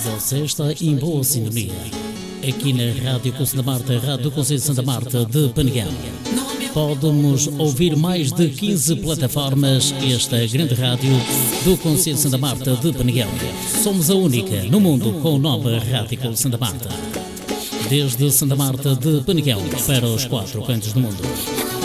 Você está em boa sintonia. Aqui na Rádio Conselho da Marta, Rádio do Conselho de Santa Marta de Peneguão. Podemos ouvir mais de 15 plataformas. Esta grande rádio do Conselho de Santa Marta de Peneguão. Somos a única no mundo com o nome Rádio Conselho de Santa Marta. Desde Santa Marta de Peneguão para os 4 cantos do mundo.